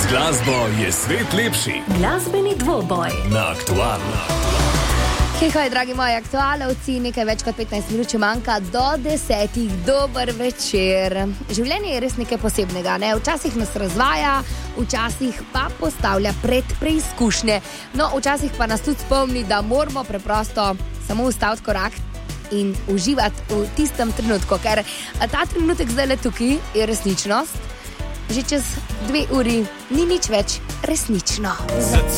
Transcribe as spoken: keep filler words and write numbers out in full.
Z glasbo je svet lepši. Glasbeni dvoboj Na Aktualno. Hej, hej, dragi moji aktualovci, nekaj več kot petnajst minut, če manjka do desetih. Dober večer. Življenje je res nekaj posebnega, ne? Včasih nas razvaja, včasih pa postavlja pred preizkušnje. No, včasih pa nas tudi spomni, da moramo preprosto samo ustaviti korak in uživati v tistem trenutku, ker ta trenutek zdaj le tukaj je resničnost. Že čez dve uri ni nič več resnično.